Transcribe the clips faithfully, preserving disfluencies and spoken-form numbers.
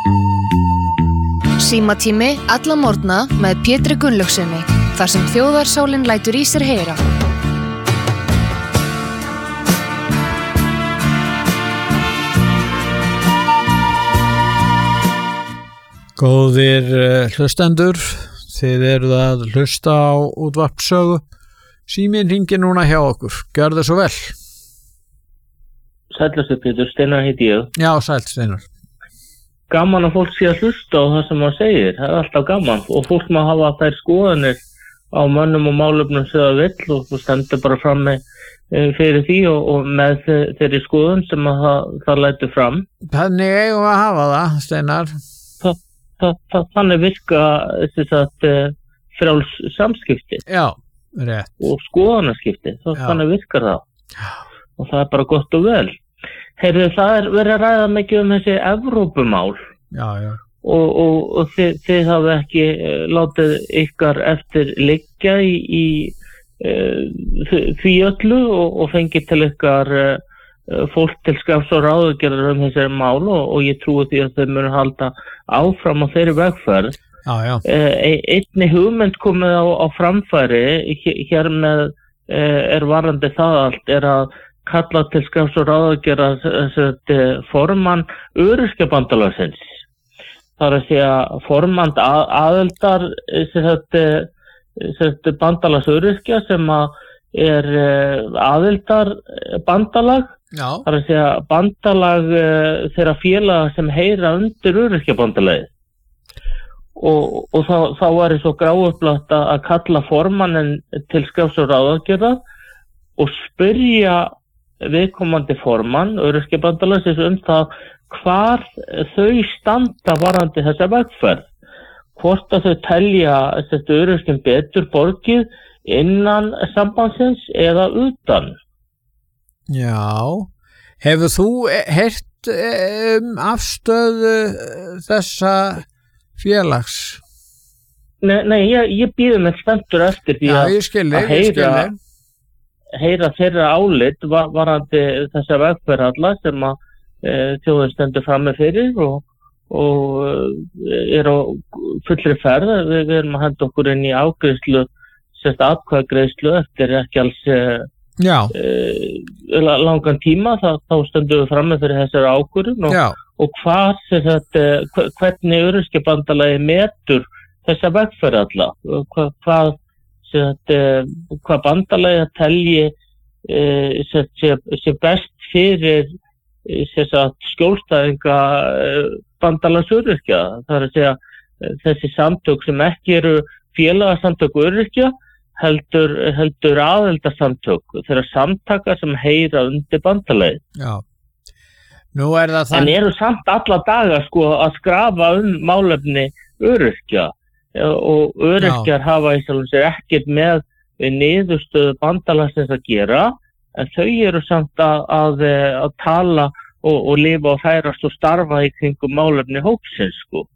Símatími alla morgna með Pétri Gunnlaugsinni, þar sem þjóðarsálin lætur í sér heyra. Góðir hlustendur, þið eruð að hlusta á útvarpssögu. Síminn hringir núna hjá okkur. Gjörðu svo vel. Sællastu Pétur, Steinar heiti ég. Já, sæll Steinar. Gaman að fólk sé að hlusta á það sem maður segir. Það er alltaf gaman. Og fólk má hafa þær skoðanir á mönnum og málefnum sem það vill og þú stendur bara fram með fyrir því og, og með þeirri skoðun sem að það, það lætur fram. Þannig eigum að hafa það, Steinar. Það, það, það, þannig virka þess að frjáls samskipti. Já, rétt. Og skoðanaskipti. Það, þannig virkar það. Já. Og það er bara gott og vel. Heyrðu, það er verið að ræða mikið um þessi Evrópumál. Já, já. Og, og, og þið, þið hafi ekki látið ykkar eftir liggja í, í uh, því öllu og, og fengið til ykkar uh, fólk til skafs og ráðagerðar um þessi mál og, og ég trúi því að þau munu halda áfram á þeirri vegferð. Já, já. Uh, einni hugmynd komið á, á framfæri hér með uh, er varandi það allt er að kalla til skafs og ráðagerðar formann Öryrkjabandalagsins. Það er að segja formann að, aðildar bandalags öryrkja sem að er aðildar bandalag. Já. Það er að segja bandalag þeirra félaga sem heyra undir Öryrkjabandalagið. Og, og þá, þá er svo gráupplagt að kalla formannin til skafs og ráðagerðar og spyrja viðkomandi formann Öryrkjabandalagsins um það hvar þau standa varðandi þessa vegferð. Hvort að þau telja þessi öryrkjum betur borgið innan sambandsins eða utan. Já. Hefur þú heyrt um afstöðu þessa félags? Nei, nei ég, ég býði mig spenntur eftir því að, Já, ég skilji, að heyra, ég skilji. heyra þeirra álit var, varandi þessa vegferð alla sem að e, þjóðin stendur frammi fyrir og, og e, er á fullri ferð. Við, við erum að henda okkur inn í ágreiðslu, sérst atkvæðagreiðslu eftir ekki alls e, e, langan tíma. Það, þá stöndum við frammi fyrir þessari ákvörðun og, og hvað, sérst, e, hvernig Öryrkjabandalagið metur þessa vegferð alla. Hvað, hvað Að, hvað bandalagið telji e, sé, sé best fyrir skjólstæðinga bandalags öryrkja. Það er að segja þessi samtök sem ekki eru félagasamtök öryrkja heldur, heldur aðildarsamtök þeirra samtaka sem heyra undir bandalagið. Já. Nú er það þann... En eru samt alla daga sko, að skrafa um málefni öryrkja. Og öryrkjar Já. hafa í sjálfum sér ekkert með niðurstöðu bandalagsins að gera en þau eru samt að, að, að tala og, og lifa og færast og starfa í kringum málefni hópsins sko.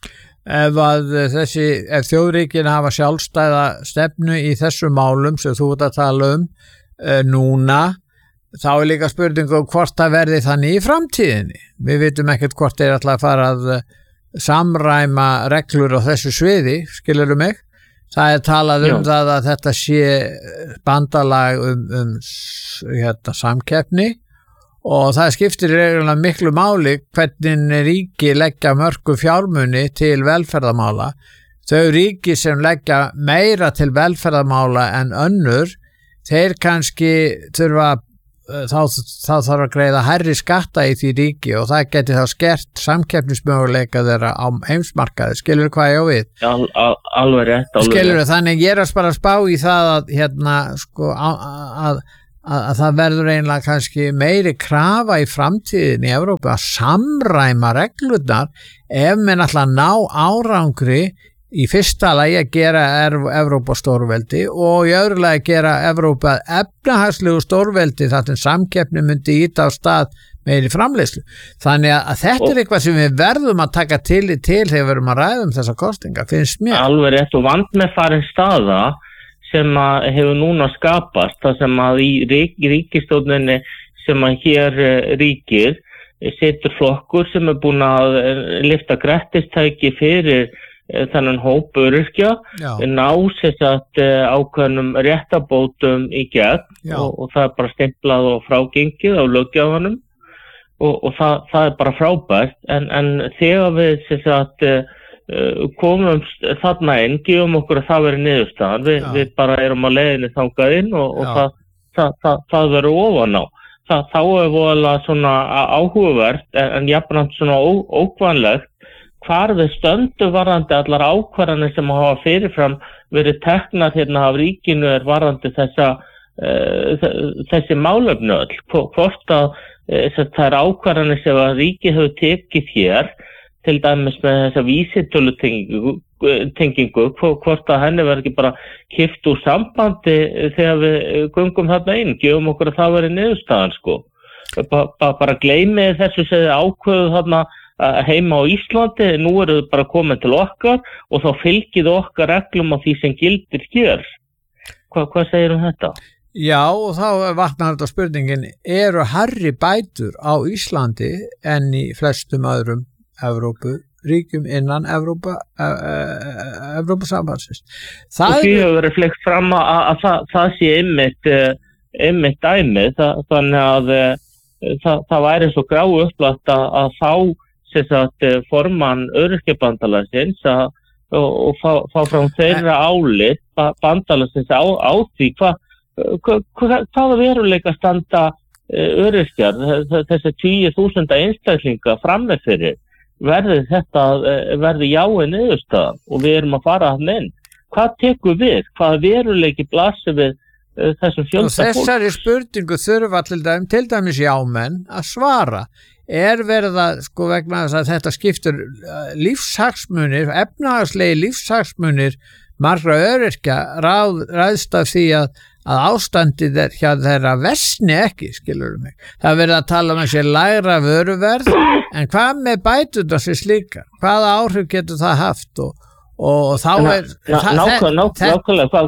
Ef að þessi, ef þjóðríkin hafa sjálfstæða stefnu í þessu málum sem þú ert að tala um e, núna, þá er líka spurningu hvort það verði þannig í framtíðinni. Við vitum ekkert hvort þeir ætla að fara að samræma reglur á þessu sviði, skilurðu mig? Það er talað um Já. það að þetta sé bandalag um, um hérna, samkeppni og það skiptir eiginlega miklu máli hvernig ríki leggja mörgu fjármuni til velferðamála. Þau ríki sem leggja meira til velferðamála en önnur, þeir kannski þurfa Þá, þá þarf að greiða hærri skatta í því ríki og það geti þá skert samkeppnismöguleika þeirra á heimsmarkaði. Skilur hvað ég á við? Al, al, alveg rétt. Alveg Skilur rétt. Þannig ég er að bara spá í það að, hérna, sko, að, að, að, að það verður einlega kannski meiri krafa í framtíðin í Evrópu að samræma reglurnar ef menn ætla að ná árangri í fyrsta lagi að gera Evrópu stórveldi og í öðru lagi að gera Evrópu að efnahagslegu stórveldi þar sem samkeppni myndi íta á stað meiri framleiðslu. Þannig að þetta og, er eitthvað sem við verðum að taka til í til þegar við erum að ræða um þessa kostinga, finnst mér. Alveg rétt og vandmeðfarin staða sem að hefur núna skapast, það sem að í rík, ríkisstjórninni sem að hér ríkir situr flokkur sem er búin að lyfta grettistæki fyrir þennan hóp öryrkja, ná sér að ákveðnum réttabótum í gegn og, og það er bara stimplað og frágengið á löggjafanum og, og það, það er bara frábært en, en þegar við sér að komum þarna inn, gefum okkur að það veri niðurstaðan, við, við bara erum á leiðinni þangað inn og, og það, það, það, það verður ofan á. Það, þá er voðalega svona áhugavert en, en jafnframt svona ó, ókvanlegt hvar við stöndum varðandi allar ákvarðanir sem hafa fyrirfram verið teknar hérna af ríkinu er varðandi þessa uh, þessi málefni öll, hvort að uh, það er ákvarðanir sem að ríkið hefur tekið hér til dæmis með þessa vísitölutengingu tengingu, hvort að henni verður ekki bara kippt úr sambandi þegar við göngum þarna inn, gefum okkur að það verið niðurstaðan sko. Ba, ba, bara gleymið þessu sem þið ákveðu þarna heima á Íslandi, nú eru þið bara komin til okkar og þá fylgið okkar reglum á því sem gildir hér. Hva, hvað segir um þetta? Já, og þá vaknar þetta spurningin, eru hærri bætur á Íslandi en í flestum öðrum Evrópu ríkjum innan Evrópa Evrópusambandsins. Og því hefur verið flekt fram að, að, að það, það sé einmitt, einmitt dæmi, það, þannig að það, það væri svo gráu upplagt að, að fá sagt, formann öryrkjabandalagsins og, og fá, fá frá þeirra álit bandalagsins á, á því hva, hva, hva, hvaða veruleika standa öryrkjar, þessi tíu þúsund einstaklinga frammi fyrir. Verði þetta verði jáin niðurstaðan og við erum að fara hann inn. Hvað tekur við? Hvað veruleiki blasir við uh, þessum fjölda fólk? Og þessari spurningu þurfa til dæmis, til dæmis jámenn að svara. Er verið að, sko vegna þess að þetta skiptur lífshagsmunir, efnahagslegi lífshagsmunir margra öryrkja ráð, ræðst af því að að ástandið er hjá þeirra versni ekki, skilur mig. Það verið að tala um þessi lægra vöruverð, en hvað með bæturnar sem slíkar? Hvaða áhrif getur það haft? Og, og, og þá er... Nákvæmlega,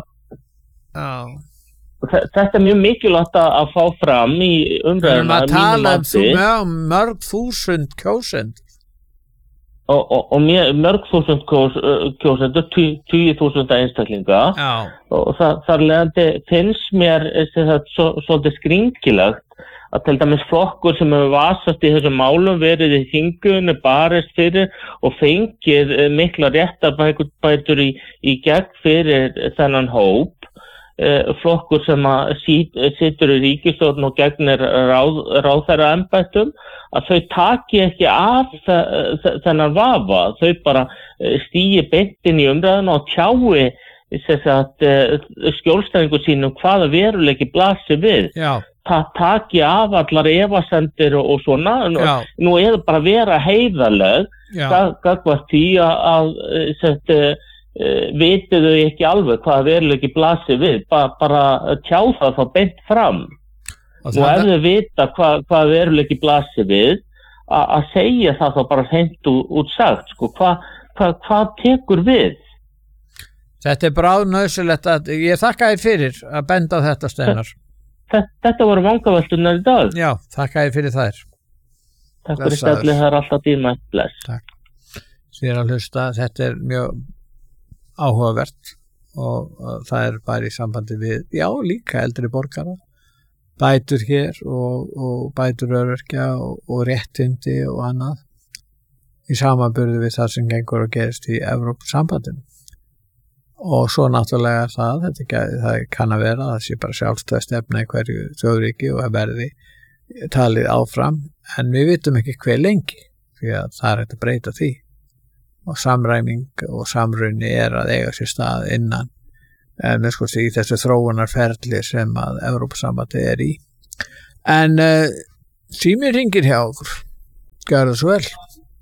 þetta er mjög mikilvægt að fá fram í umræðuna. Það tala um mörg þúsund kjósend. Og, og, og mörg þúsund kjósendur, tíu þúsund einstaklinga Já. Og það, þar leiðandi finnst mér svolítið skringilegt að til dæmis flokkur sem hefur vasast í þessum málum verið í þingunni barist fyrir og fengið mikla réttarbætur í, í gegn fyrir þennan hóp, flokkur sem að situr í ríkisstjórn og gegnir ráð, ráðherra embættum, að þau taki ekki af þennan vafa, þau bara stígi beint inn í umræðuna og tjái skjólstæðingu sínum hvaða veruleiki blasir við. Já. Ta taki af allar efasemdir og, og svona, Já. Nú er það bara að vera heiðarleg, gagvart því að, að Uh, vitið þau ekki alveg hvaða veruleiki blasir við, ba bara tjá það þá beint fram og, og ef þau vita hvað, hvaða veruleiki blasir við að segja það þá bara hreint út sagt, sko, hvað hva, hva tekur við? Þetta er bráðnauðsynlegt að ég þakka þér fyrir að benda á þetta, Steinar. Þetta voru vangavelturnar í dag. Já, þakka þér fyrir þær. Takk fyrir stælli, það er alltaf tíma eitt bless. Takk. Sér að hlusta, þetta er mjög áhugavert og, og það er bara í sambandi við, já, líka eldri borgara, bætur hér og, og bætur öryrkja og, og réttindi og annað í samanburði við það sem gengur og gerist í Evrópusambandinu. Og svo náttúrulega það, þetta ekki, það kann að vera, það sé bara sjálfstæð stefna í hverju þjóðríki og að verði talið áfram, en við vitum ekki hver lengi, því að það er hægt að breyta því. Og samræming og samrunni er að eiga sér stað innan en sko í þessu þróunarferli sem að Evrópusambandi er í. En uh, síminn hringir hjá okkur. Gjörðu svo vel.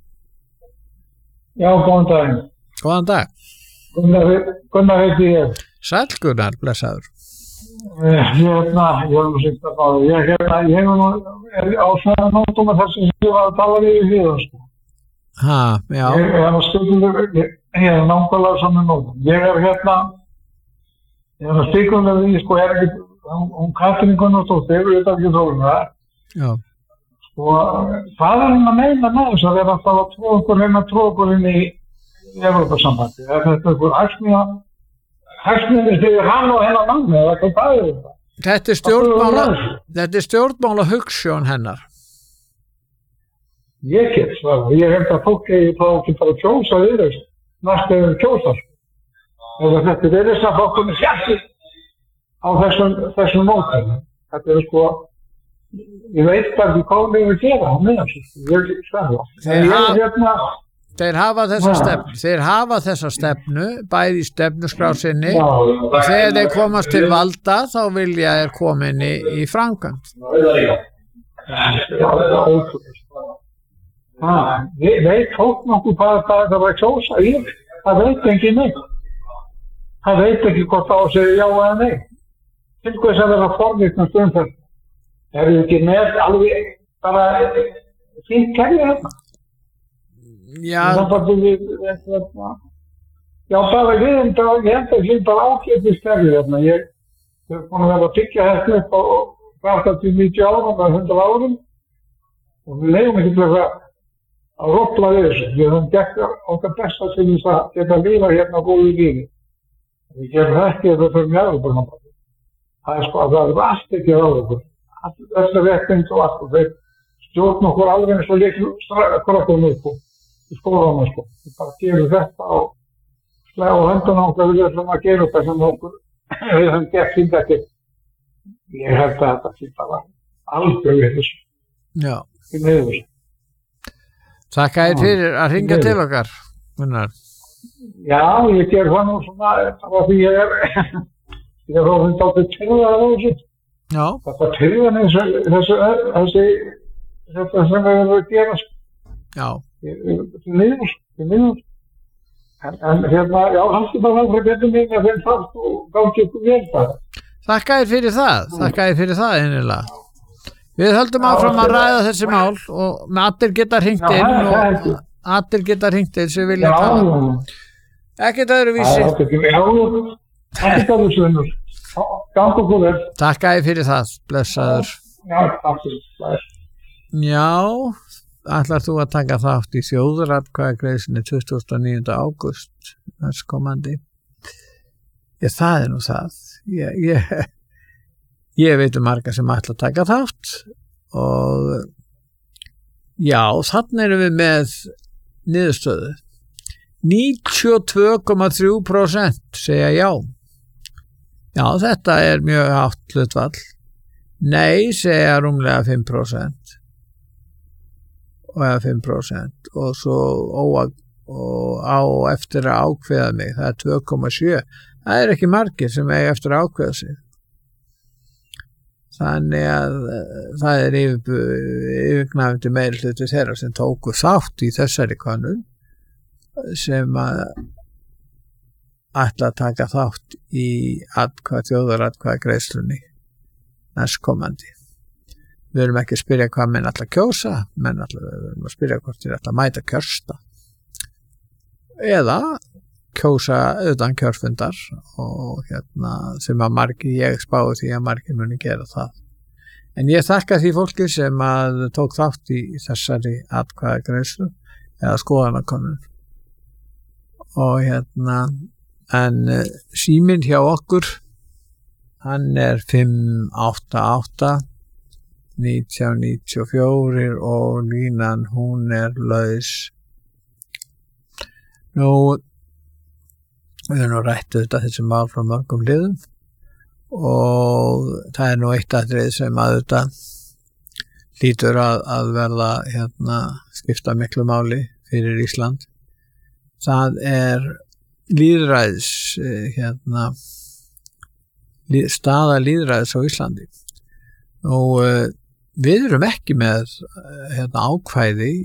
Já, góðan dag. Góðan dag. Gunnar, Gunnar heiti ég. Sæll Gunnar, blessaður. Ég hérna, ég hef nú sýnt að báða. Ég hérna, ég hef nú er á svona nótum að þessi sem ég var að tala við í fyrir, sko. Ha, já. Ég er að stundum, ég er nákvæmlega saman nótum. Ég er hérna, ég er að stíkum með því, sko, er ekki, hún Katrín Gunnarsdóttir, við þetta ekki þórum það. Já. Sko, og hvað er hann að meina með þess að vera alltaf að tróða okkur hérna tróða okkur inn í Evrópusambandi? Er þetta einhver hagsmuna hagsmunir fyrir hann og hennar mann eða hvað er þetta? Þetta er stjórnmála, þetta er stjórnmála hugsjón hennar. Ég get svarað. Ég held að fólk eigi þá ekki bara að kjósa Viðreisn næstu ef kjósa. Eða þetta er Viðreisn að fólk komið fjall á þessum, þessum mótæðum. Þetta er sko, ég veit ekki hvað við erum að gera á meðan. Ég svarað. Þeir, ég, ha hérna, þeir hafa þessa stefnu, þeir hafa þessa stefnu, bæði í stefnuskrá sinni já, og þegar þeir komast til valda þá vilja þeir komin í, í framkvæmd. Já, það er ótrúlega. Ah, veit fólk nokkuð hvað það var að kjósa í? Það veit ekki neitt. Það veit ekki hvort það á sig já eða nei. Til hvers að vera forvitnast um það. Það eru ekki með alveg bara fínt kerfi hérna. Já. Já, bara við erum það, ég held að það er bara ákveðist kerfi hérna. Ég er búin að vera að byggja þetta upp á áttatíu til níutíu árum eða hundrað árum og við leiðum ekki til að að rolla við þessu. Við höfum gert okkar besta til þess að geta lifa hérna góðu lífi. Við gerum það ekki að það fyrir með Evrópusambandið. Það er sko að það er allt ekki að Evrópu. Þessi réttind og allt og þeir stjórn okkur alveg eins og líklu krokkum upp í skólanum sko. Við bara gerum þetta og slega á höndunum okkar við þessum að gera þetta sem okkur við höfum gert sínd ekki. Ég held að þetta fyrir bara aldrei við þessu. Já. Við meðum þessu. Þakka þér fyrir að hringja til okkar, Gunnar. Já, ég ger það nú svona, það var því ég er, ég er ofinn dálítið tyrðað á þessu. Já. Þetta tyrðan þessu, þessu, þessi, þetta sem við erum að gera. Já. Þetta niður, þetta niður. En, en hérna, já, haldi bara það fyrir betur mín að þeim þátt og gátt ykkur vel það. Þakka þér fyrir það, þakka þér fyrir það einnilega. Við höldum áfram að ræða þessi mál og með allir geta hringt inn og allir geta hringt inn sem vilja tala. Ekkert öðruvísi. Já, ekkert öðruvísi. Gangi okkur vel. Takk að þið fyrir það, blessaður. Já, takk fyrir. Já, ætlar þú að taka þátt í þjóðaratkvæðagreiðslunni tuttugasta og níunda ágúst næstkomandi? Já, það er nú það. Ég, ég Ég veit um marga sem ætla að taka þátt og já, þannig erum við með niðurstöðu. níutíu og tvö komma þrjú prósent segja já. Já, þetta er mjög hátt hlutfall. Nei segja rúmlega fimm prósent og eða fimm prósent og svo óa, og á eftir að ákveða mig, það er tvö komma sjö. Það er ekki margir sem eiga eftir að ákveða sig. Þannig að það er yfirgnæfandi meirihluti þeirra sem tóku þátt í þessari könnun sem að ætla að taka þátt í atkvæð, þjóðaratkvæðagreiðslunni næstkomandi. Við erum ekki að spyrja hvað menn ætla að kjósa, menn ætla að spyrja hvort þeir ætla að mæta kjörsta eða kjósa utan kjörfundar og hérna sem að margir, ég spái því að margir muni gera það. En ég þakka því fólki sem að tók þátt í þessari atkvæðagreiðslu eða skoðanakönnun. Og hérna, en síminn hjá okkur, hann er fimm átta átta nítján níutíu og fjögur og línan hún er laus. Nú, við erum nú rætt þetta þessi mál frá mörgum liðum og það er nú eitt atriði sem að þetta hlýtur að, að verða hérna, skipta miklu máli fyrir Ísland. Það er lýðræðis hérna, staða lýðræðis á Íslandi og við erum ekki með hérna, ákvæði